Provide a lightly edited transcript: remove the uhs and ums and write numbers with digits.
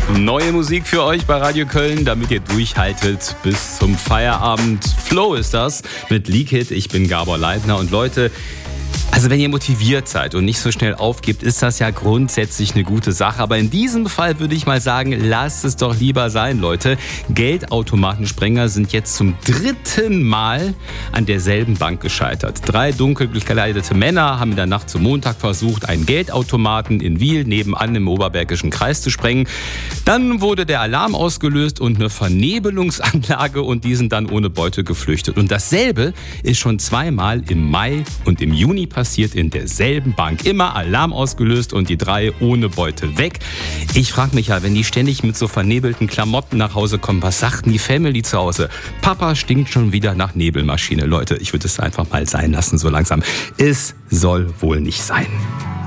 Neue Musik für euch bei Radio Köln, damit ihr durchhaltet bis zum Feierabend. Flow ist das mit Leak It. Ich bin Gabor Leitner und Leute, also wenn ihr motiviert seid und nicht so schnell aufgibt, ist das ja grundsätzlich eine gute Sache. Aber in diesem Fall würde ich mal sagen, lasst es doch lieber sein, Leute. Geldautomatensprenger sind jetzt zum 3. Mal an derselben Bank gescheitert. 3 dunkel gekleidete Männer haben in der Nacht zum Montag versucht, einen Geldautomaten in Wiel nebenan im Oberbergischen Kreis zu sprengen. Dann wurde der Alarm ausgelöst und eine Vernebelungsanlage und die sind dann ohne Beute geflüchtet. Und dasselbe ist schon 2-mal im Mai und im Juni passiert in derselben Bank. Immer Alarm ausgelöst und die 3 ohne Beute weg. Ich frage mich ja, wenn die ständig mit so vernebelten Klamotten nach Hause kommen, was sagt denn die Family zu Hause? Papa stinkt schon wieder nach Nebelmaschine. Leute, ich würde es einfach mal sein lassen so langsam. Es soll wohl nicht sein.